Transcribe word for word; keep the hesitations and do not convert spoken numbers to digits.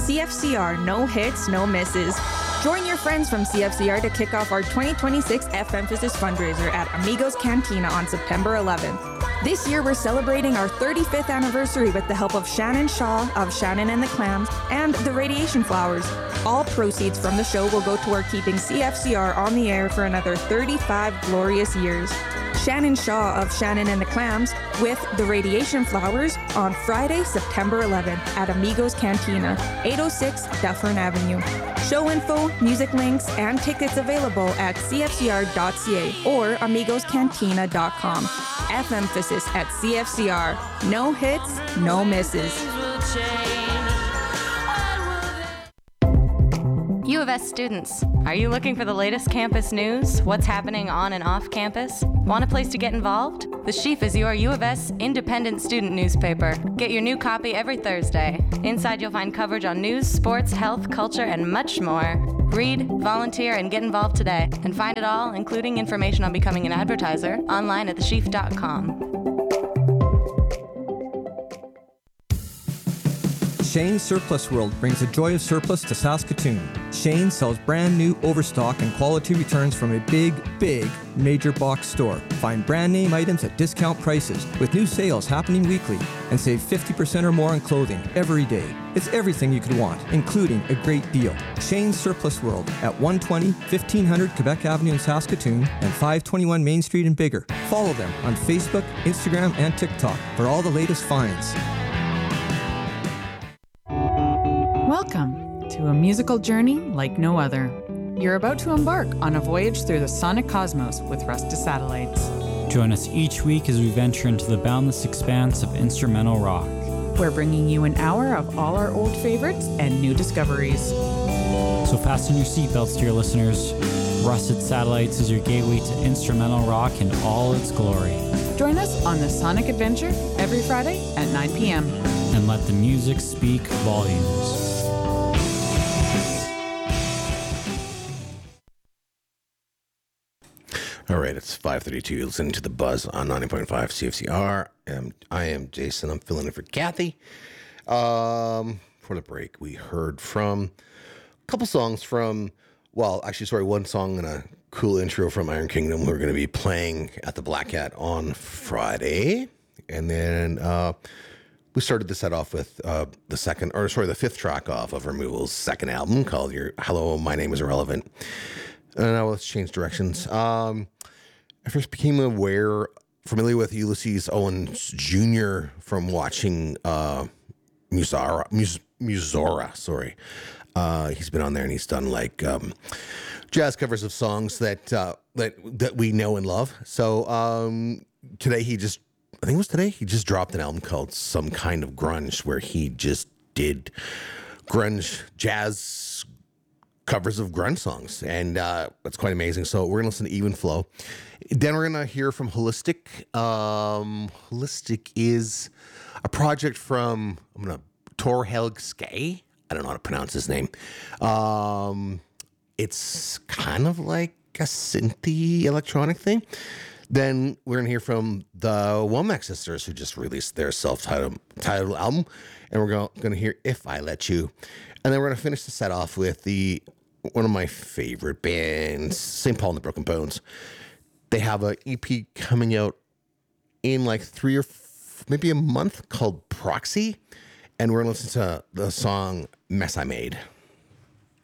C F C R, no hits, no misses. Join your friends from C F C R to kick off our twenty twenty-six F-Emphasis fundraiser at Amigos Cantina on September eleventh. This year, we're celebrating our thirty-fifth anniversary with the help of Shannon Shaw of Shannon and the Clams and the Radiation Flowers. All proceeds from the show will go toward keeping C F C R on the air for another thirty-five glorious years. Shannon Shaw of Shannon and the Clams with the Radiation Flowers on Friday, September eleventh at Amigos Cantina, eight oh six Dufferin Avenue. Show info, music links, and tickets available at c f c r dot c a or amigos cantina dot com. F-Emphasis at C F C R. No hits, no misses. U of S students, are you looking for the latest campus news? What's happening on and off campus? Want a place to get involved? The Sheaf is your U of S independent student newspaper. Get your new copy every Thursday. Inside you'll find coverage on news, sports, health, culture, and much more. Read, volunteer, and get involved today. And find it all, including information on becoming an advertiser, online at the sheaf dot com. Shane's Surplus World brings the joy of surplus to Saskatoon. Shane sells brand new overstock and quality returns from a big, big major box store. Find brand name items at discount prices with new sales happening weekly and save fifty percent or more on clothing every day. It's everything you could want, including a great deal. Shane's Surplus World at one twenty, fifteen hundred Quebec Avenue in Saskatoon and five twenty-one Main Street in Bigger. Follow them on Facebook, Instagram, and TikTok for all the latest finds. Welcome to a musical journey like no other. You're about to embark on a voyage through the sonic cosmos with Rusted Satellites. Join us each week as we venture into the boundless expanse of instrumental rock. We're bringing you an hour of all our old favorites and new discoveries. So fasten your seatbelts, dear listeners. Rusted Satellites is your gateway to instrumental rock in all its glory. Join us on this sonic adventure every Friday at nine p.m. And let the music speak volumes. All right, it's five thirty-two. You're listening to The Buzz on ninety point five C F C R. Um, I am Jason. I'm filling in for Kathy. Um, for the break, we heard from a couple songs from, well, actually, sorry, one song and a cool intro from Iron Kingdom. We're going to be playing at the Black Cat on Friday. And then uh, we started the set off with uh, the second, or sorry, the fifth track off of Removal's second album called Your Hello, My Name is Irrelevant. And now let's change directions. Um, I first became aware, familiar with Ulysses Owens Junior from watching uh, Musara, Mus- Musora, sorry. Uh, he's been on there and he's done like um, jazz covers of songs that uh, that that we know and love. So um, today he just, I think it was today, he just dropped an album called Some Kind of Grunge where he just did grunge jazz covers of grunge songs, and uh, that's quite amazing. So we're gonna listen to Even Flow. Then we're gonna hear from Holistic. Um, Holistic is a project from I'm gonna Tor Helg Skay. I don't know how to pronounce his name. Um, it's kind of like a synthy electronic thing. Then we're gonna hear from the Womack Sisters, who just released their self-titled titled album, and we're gonna, gonna hear If I Let You. And then we're gonna finish the set off with the one of my favorite bands, Saint Paul and the Broken Bones. They have an E P coming out in like three or f- maybe a month called Proxy, and we're gonna listen to the song Mess I Made.